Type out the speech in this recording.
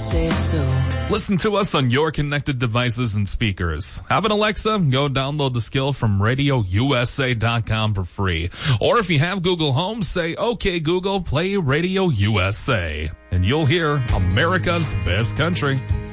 say so. Listen to us on your connected devices and speakers. Have an Alexa? Go download the skill from RadioUSA.com for free. Or if you have Google Home, say, "Okay, Google, play Radio USA." And you'll hear America's Best Country.